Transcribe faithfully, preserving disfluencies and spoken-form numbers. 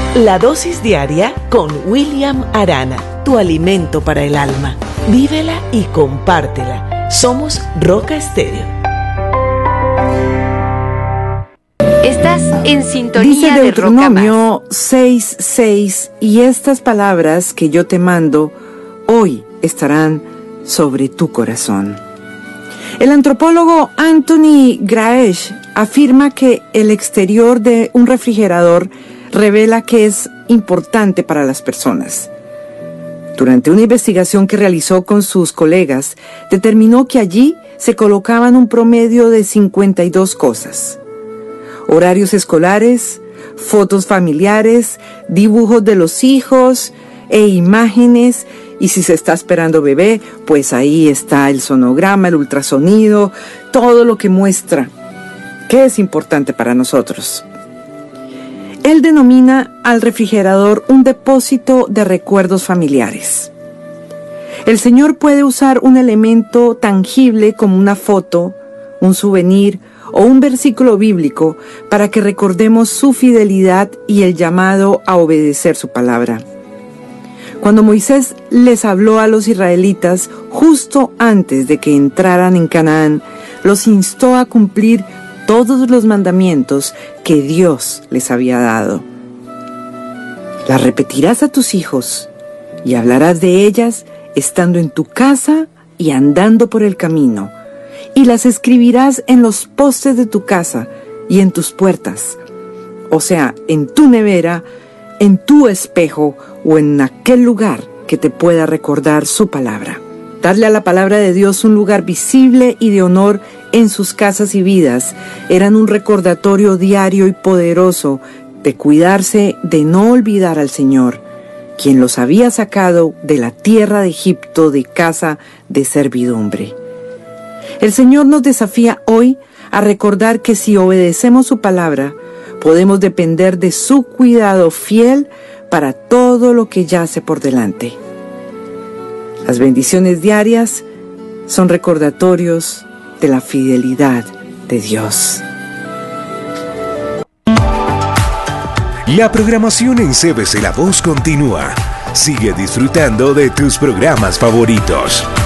La dosis diaria con William Arana, tu alimento para el alma. Vívela y compártela. Somos Roca Estéreo. Estás en sintonía Dice de Deuteronomio seis seis, y estas palabras que yo te mando hoy estarán sobre tu corazón. El antropólogo Anthony Graesch afirma que el exterior de un refrigerador revela que es importante para las personas. Durante una investigación que realizó con sus colegas, determinó que allí se colocaban un promedio de cincuenta y dos cosas. Horarios escolares, fotos familiares, dibujos de los hijos e imágenes. Y si se está esperando bebé, pues ahí está el sonograma, el ultrasonido, todo lo que muestra que es importante para nosotros. Él denomina al refrigerador un depósito de recuerdos familiares. El Señor puede usar un elemento tangible como una foto, un souvenir o un versículo bíblico para que recordemos su fidelidad y el llamado a obedecer su palabra. Cuando Moisés les habló a los israelitas justo antes de que entraran en Canaán, los instó a cumplir todos los mandamientos que Dios les había dado. Las repetirás a tus hijos y hablarás de ellas estando en tu casa y andando por el camino, y las escribirás en los postes de tu casa y en tus puertas, o sea, en tu nevera, en tu espejo o en aquel lugar que te pueda recordar su palabra. Darle a la palabra de Dios un lugar visible y de honor en sus casas y vidas eran un recordatorio diario y poderoso de cuidarse de no olvidar al Señor, quien los había sacado de la tierra de Egipto de casa de servidumbre. El Señor nos desafía hoy a recordar que si obedecemos su palabra, podemos depender de su cuidado fiel para todo lo que yace por delante. Las bendiciones diarias son recordatorios de la fidelidad de Dios. La programación en C B C La Voz continúa. Sigue disfrutando de tus programas favoritos.